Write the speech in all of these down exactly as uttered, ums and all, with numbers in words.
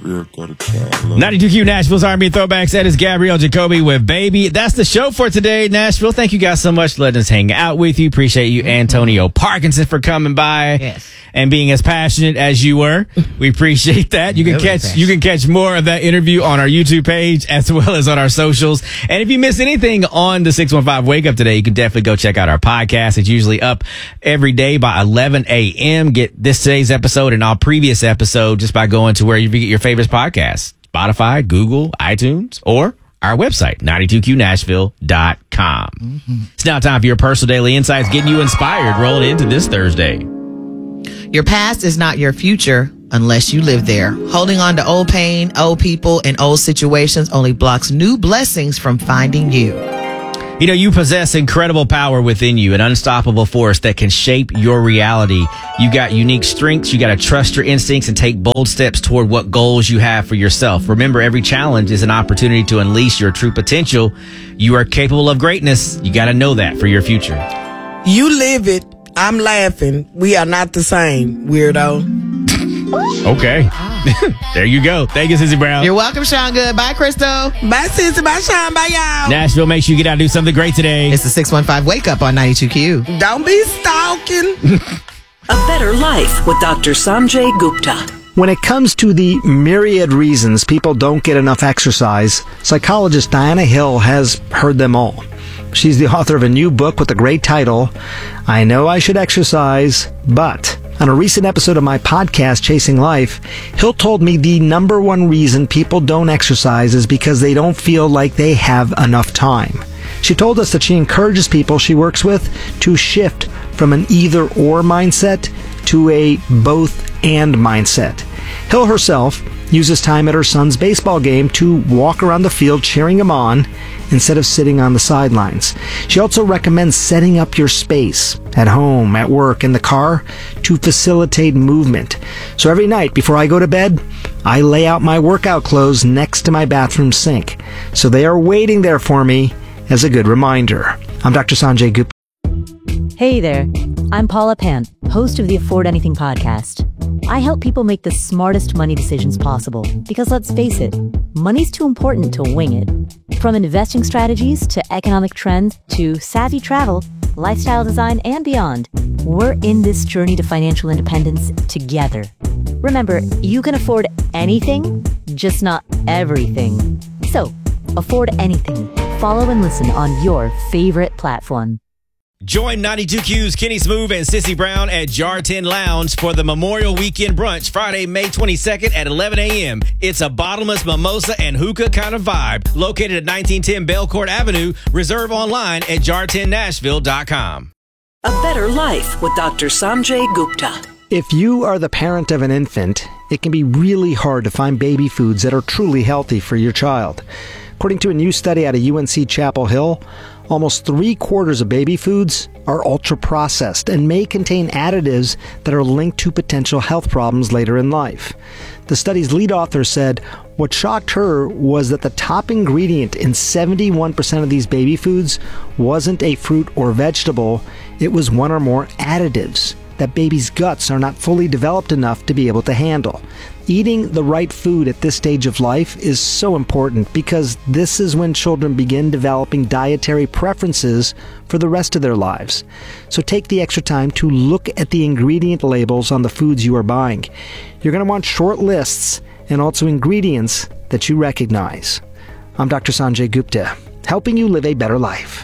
ninety-two Q Nashville's R and B Throwbacks. That is Gabrielle Jacoby with Baby. That's the show for today, Nashville. Thank you guys so much for letting us hang out with you. Appreciate you, Antonio Parkinson, for coming by yes. and being as passionate as you were. We appreciate that. You can Really catch passionate. you can catch more of that interview on our YouTube page as well as on our socials. And if you miss anything on the six one five Wake Up today, you can definitely go check out our podcast. It's usually up every day by eleven a.m. Get this today's episode and all previous episodes just by going to where you get your favorite podcasts. Spotify, Google, iTunes, or our website, ninety-two Q Nashville dot com. Mm-hmm. It's now time for your personal daily insights, getting you inspired, rolling into this Thursday. Your past is not your future unless you live there. Holding on to old pain, old people, and old situations only blocks new blessings from finding you. You know, you possess incredible power within you, an unstoppable force that can shape your reality. You got unique strengths. You got to trust your instincts and take bold steps toward what goals you have for yourself. Remember, every challenge is an opportunity to unleash your true potential. You are capable of greatness. You got to know that for your future. You live it. I'm laughing. We are not the same, weirdo. Okay. There you go. Thank you, Sissy Brown. You're welcome, Sean Good. Bye, Crystal. Bye, Sissy. Bye, Sean. Bye, y'all. Nashville, make sure you get out and do something great today. It's the six one five Wake Up on ninety-two Q. Don't be stalking. A Better Life with Doctor Sanjay Gupta. When it comes to the myriad reasons people don't get enough exercise, psychologist Diana Hill has heard them all. She's the author of a new book with a great title, I Know I Should Exercise, But... On a recent episode of my podcast, Chasing Life, Hill told me the number one reason people don't exercise is because they don't feel like they have enough time. She told us that she encourages people she works with to shift from an either-or mindset to a both-and mindset. Hill herself uses time at her son's baseball game to walk around the field cheering him on instead of sitting on the sidelines. She also recommends setting up your space at home, at work, in the car to facilitate movement. So every night before I go to bed, I lay out my workout clothes next to my bathroom sink. So they are waiting there for me as a good reminder. I'm Doctor Sanjay Gupta. Hey there, I'm Paula Pant, host of the Afford Anything podcast. I help people make the smartest money decisions possible because let's face it, money's too important to wing it. From investing strategies to economic trends to savvy travel, lifestyle design, and beyond, we're in this journey to financial independence together. Remember, you can afford anything, just not everything. So, afford anything. Follow and listen on your favorite platform. Join ninety-two Q's Kenny Smooth and Sissy Brown at Jar ten Lounge for the Memorial Weekend Brunch, Friday, May twenty-second at eleven a.m. It's a bottomless mimosa and hookah kind of vibe. Located at nineteen ten Belcourt Avenue. Reserve online at jar ten nashville dot com. A Better Life with Doctor Sanjay Gupta. If you are the parent of an infant, it can be really hard to find baby foods that are truly healthy for your child. According to a new study out of U N C Chapel Hill, almost three quarters of baby foods are ultra-processed and may contain additives that are linked to potential health problems later in life. The study's lead author said what shocked her was that the top ingredient in seventy-one percent of these baby foods wasn't a fruit or vegetable, it was one or more additives that babies' guts are not fully developed enough to be able to handle. Eating the right food at this stage of life is so important because this is when children begin developing dietary preferences for the rest of their lives. So take the extra time to look at the ingredient labels on the foods you are buying. You're going to want short lists and also ingredients that you recognize. I'm Doctor Sanjay Gupta, helping you live a better life.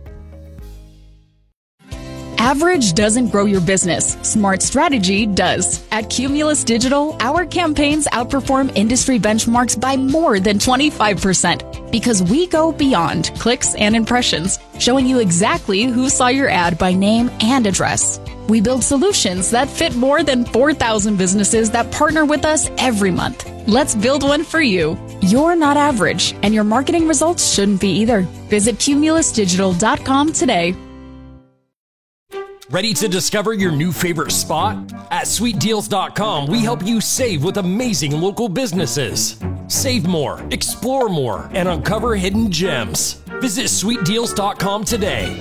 Average doesn't grow your business. Smart strategy does. At Cumulus Digital, our campaigns outperform industry benchmarks by more than twenty-five percent because we go beyond clicks and impressions, showing you exactly who saw your ad by name and address. We build solutions that fit more than four thousand businesses that partner with us every month. Let's build one for you. You're not average, and your marketing results shouldn't be either. Visit cumulus digital dot com today. Ready to discover your new favorite spot? At sweet deals dot com, we help you save with amazing local businesses. Save more, explore more, and uncover hidden gems. Visit sweet deals dot com today.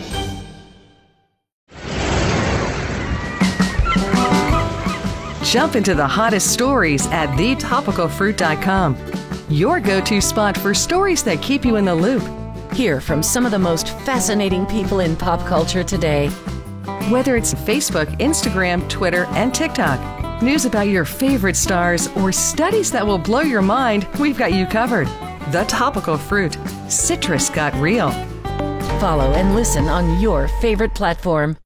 Jump into the hottest stories at the topical fruit dot com. Your go-to spot for stories that keep you in the loop. Hear from some of the most fascinating people in pop culture today. Whether it's Facebook, Instagram, Twitter, and TikTok, news about your favorite stars, or studies that will blow your mind, we've got you covered. The Topical Fruit. Citrus got real. Follow and listen on your favorite platform.